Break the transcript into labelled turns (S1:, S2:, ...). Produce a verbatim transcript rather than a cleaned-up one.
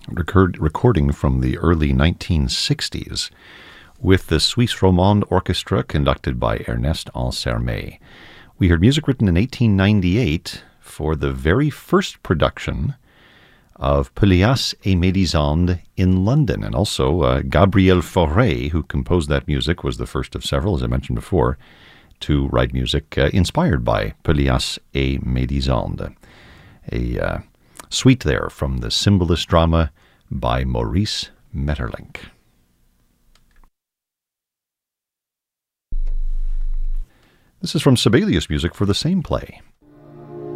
S1: record, recording from the early nineteen sixties with the Suisse Romande Orchestra conducted by Ernest Ansermet. We heard music written in eighteen ninety-eight for the very first production of Pelléas et Mélisande in London. And also uh, Gabriel Fauré, who composed that music, was the first of several, as I mentioned before, to write music uh, inspired by Pelléas et Mélisande. A uh, suite there from the Cymbalist drama by Maurice Maeterlinck. This is from Sibelius music for the same play.